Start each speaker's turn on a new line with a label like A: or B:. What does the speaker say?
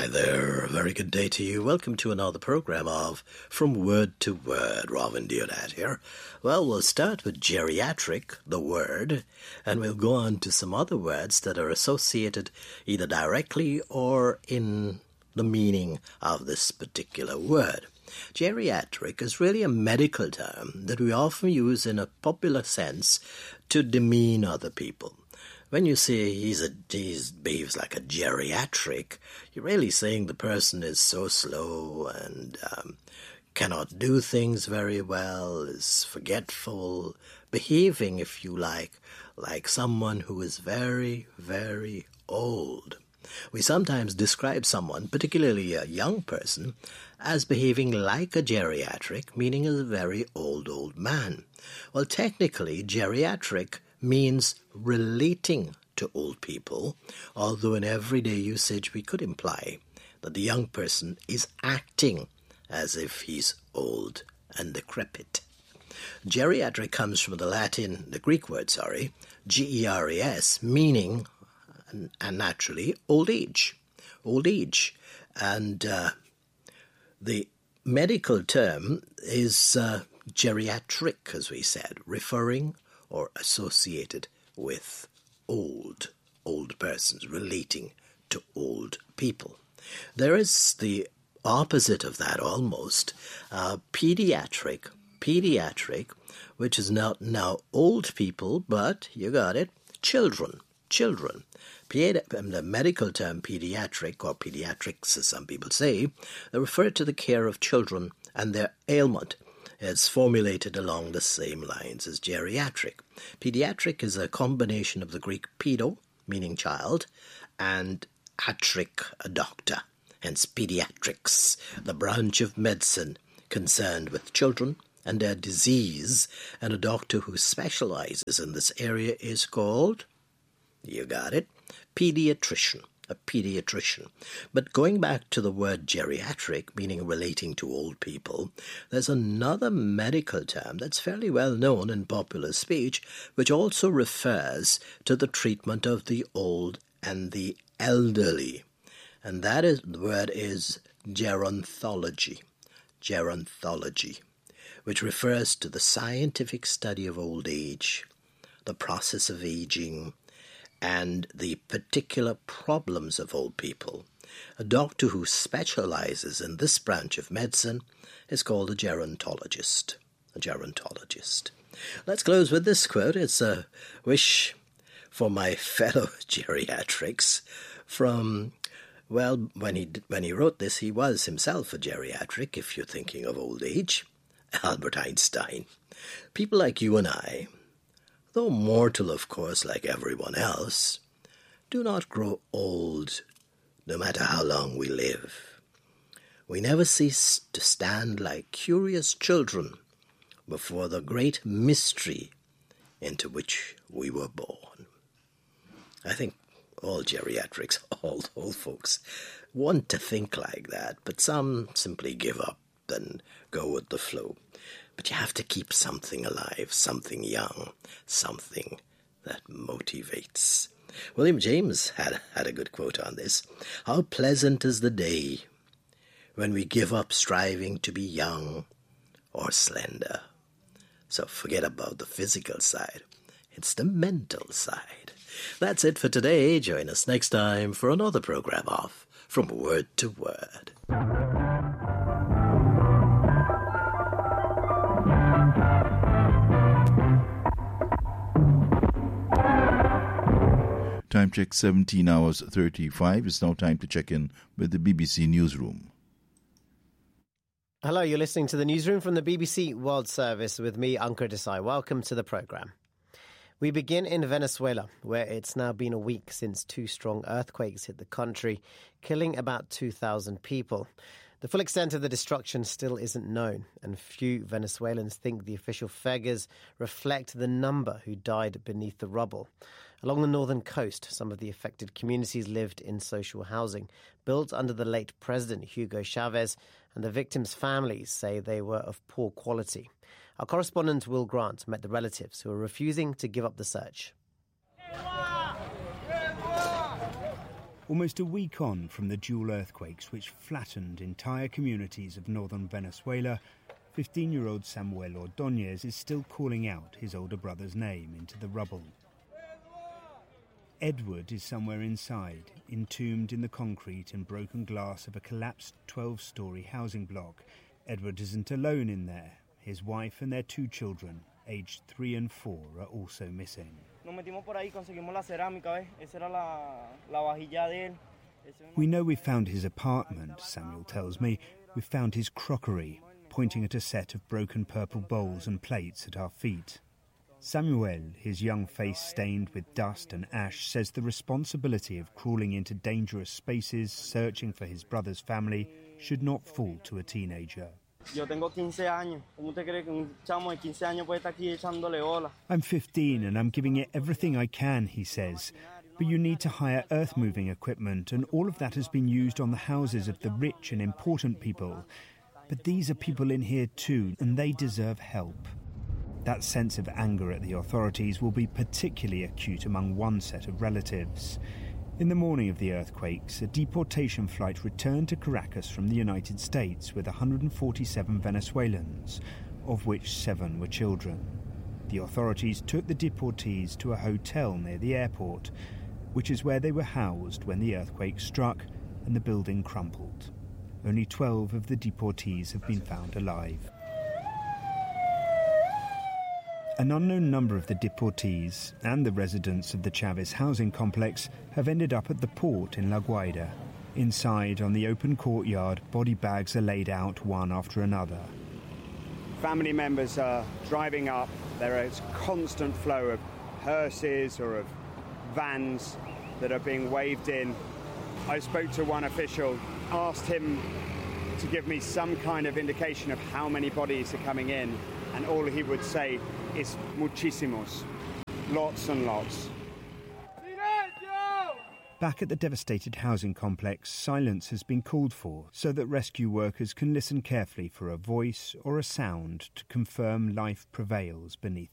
A: there. A very good day to you. Welcome to another program of From Word to Word. Robin Deodat here. Well, we'll start with geriatric, the word, and we'll go on to some other words that are associated either directly or in the meaning of this particular word. Geriatric is really a medical term that we often use in a popular sense to demean other people. When you say he behaves like a geriatric, you're really saying the person is so slow and cannot do things very well, is forgetful, behaving, if you like someone who is very, very old. We sometimes describe someone, particularly a young person, as behaving like a geriatric, meaning a very old man. Well, technically, geriatric means relating to old people, although in everyday usage we could imply that the young person is acting as if he's old and decrepit. Geriatric comes from the Greek word, geres, meaning, and naturally, old age. And the medical term is geriatric, as we said, referring or associated with old persons, relating to old people. There is the opposite of that almost, pediatric, which is not now old people, but, you got it, children. The medical term pediatric, or pediatrics as some people say, they refer to the care of children and their ailment. It's formulated along the same lines as geriatric. Pediatric is a combination of the Greek pedo, meaning child, and atric, a doctor, hence pediatrics, the branch of medicine concerned with children and their disease, and a doctor who specializes in this area is called, you got it, pediatrician. A pediatrician. But going back to the word geriatric, meaning relating to old people, there's another medical term that's fairly well known in popular speech, which also refers to the treatment of the old and the elderly. And the word is gerontology, which refers to the scientific study of old age, the process of aging, and the particular problems of old people. A doctor who specializes in this branch of medicine is called a gerontologist. Let's close with this quote. It's a wish for my fellow geriatrics from, well, when he wrote this, he was himself a geriatric, if you're thinking of old age, Albert Einstein. People like you and I, though mortal, of course, like everyone else, do not grow old, no matter how long we live. We never cease to stand like curious children before the great mystery into which we were born. I think all geriatrics, all old folks, want to think like that, but some simply give up and go with the flow. But you have to keep something alive, something young, something that motivates. William James had a good quote on this. How pleasant is the day when we give up striving to be young or slender. So forget about the physical side. It's the mental side. That's it for today. Join us next time for another program of From Word to Word.
B: Time check 17 hours 35. It's now time to check in with the BBC Newsroom.
C: Hello, you're listening to the Newsroom from the BBC World Service with me, Ankur Desai. Welcome to the programme. We begin in Venezuela, where it's now been a week since two strong earthquakes hit the country, killing about 2,000 people. The full extent of the destruction still isn't known, and few Venezuelans think the official figures reflect the number who died beneath the rubble. Along the northern coast, some of the affected communities lived in social housing, built under the late President Hugo Chavez, and the victims' families say they were of poor quality. Our correspondent Will Grant met the relatives who are refusing to give up the search.
D: Almost a week on from the dual earthquakes which flattened entire communities of northern Venezuela, 15-year-old Samuel Ordóñez is still calling out his older brother's name into the rubble. Edward is somewhere inside, entombed in the concrete and broken glass of a collapsed 12-storey housing block. Edward isn't alone in there. His wife and their 2 children, aged 3 and 4, are also missing. We know we found his apartment, Samuel tells me. We found his crockery, pointing at a set of broken purple bowls and plates at our feet. Samuel, his young face stained with dust and ash, says the responsibility of crawling into dangerous spaces, searching for his brother's family, should not fall to a teenager. I'm 15 and I'm giving it everything I can, he says. But you need to hire earth-moving equipment, and all of that has been used on the houses of the rich and important people. But these are people in here too, and they deserve help. That sense of anger at the authorities will be particularly acute among one set of relatives. In the morning of the earthquakes, a deportation flight returned to Caracas from the United States with 147 Venezuelans, of which 7 were children. The authorities took the deportees to a hotel near the airport, which is where they were housed when the earthquake struck and the building crumpled. Only 12 of the deportees have been found alive. An unknown number of the deportees and the residents of the Chavez housing complex have ended up at the port in La Guaira. Inside, on the open courtyard, body bags are laid out one after another.
E: Family members are driving up. There is a constant flow of hearses or of vans that are being waved in. I spoke to one official, asked him to give me some kind of indication of how many bodies are coming in, and all he would say is muchísimos, lots and lots.
D: Back at the devastated housing complex, silence has been called for so that rescue workers can listen carefully for a voice or a sound to confirm life prevails beneath